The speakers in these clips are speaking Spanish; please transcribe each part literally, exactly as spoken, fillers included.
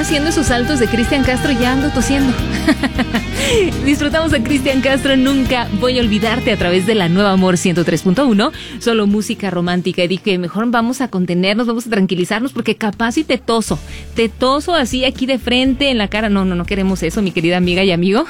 haciendo esos saltos de Cristian Castro, ya ando tosiendo. Disfrutamos a Cristian Castro, Nunca Voy a Olvidarte, a través de la Nueva Amor ciento tres punto uno, solo música romántica. Y dije, mejor vamos a contenernos, vamos a tranquilizarnos, porque capaz y te toso, te toso así aquí de frente en la cara. No, no, no queremos eso, mi querida amiga y amigo.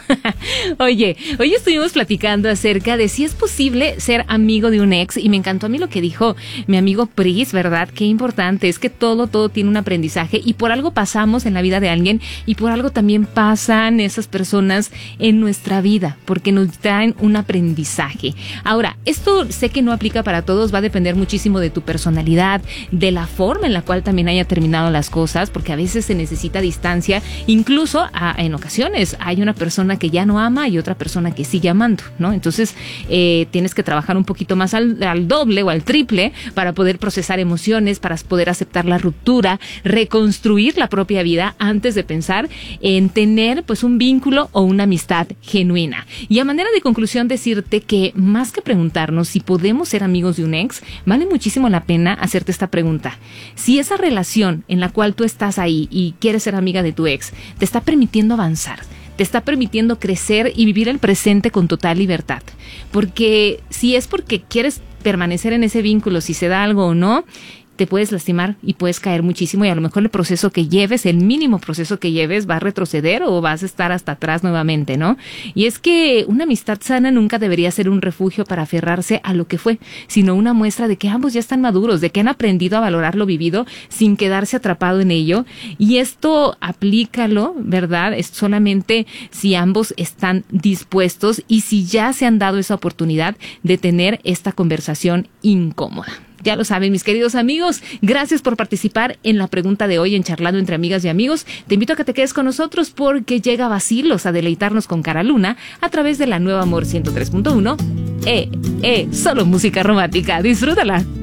Oye, hoy estuvimos platicando acerca de si es posible ser amigo de un ex, y me encantó a mí lo que dijo mi amigo Pris, ¿verdad? Qué importante, es que todo, todo tiene un aprendizaje, y por algo pasamos en la vida de alguien, y por algo también pasan esas personas en nuestra vida, porque nos traen un aprendizaje. Ahora, esto sé que no aplica para todos, va a depender muchísimo de tu personalidad, de la forma en la cual también haya terminado las cosas, porque a veces se necesita distancia, incluso a, en ocasiones hay una persona que ya no ama y otra persona que sigue amando, ¿no? Entonces eh, tienes que trabajar un poquito más al, al doble o al triple para poder procesar emociones, para poder aceptar la ruptura, reconstruir la propia vida antes de pensar en tener pues un vínculo o una amistad genuina. Y a manera de conclusión, decirte que más que preguntarnos si podemos ser amigos de un ex, vale muchísimo la pena hacerte esta pregunta: si esa relación en la cual tú estás ahí y quieres ser amiga de tu ex te está permitiendo avanzar, te está permitiendo crecer y vivir el presente con total libertad. Porque si es porque quieres permanecer en ese vínculo, si se da algo o no, te puedes lastimar y puedes caer muchísimo, y a lo mejor el proceso que lleves, el mínimo proceso que lleves, va a retroceder o vas a estar hasta atrás nuevamente, ¿no? Y es que una amistad sana nunca debería ser un refugio para aferrarse a lo que fue, sino una muestra de que ambos ya están maduros, de que han aprendido a valorar lo vivido sin quedarse atrapado en ello. Y esto aplícalo, ¿verdad? Es solamente si ambos están dispuestos y si ya se han dado esa oportunidad de tener esta conversación incómoda. Ya lo saben, mis queridos amigos, gracias por participar en la pregunta de hoy en Charlando entre Amigas y Amigos. Te invito a que te quedes con nosotros, porque llega Bacilos a deleitarnos con Cara Luna a través de la Nueva Amor ciento tres punto uno. Eh, eh, solo música romántica. Disfrútala.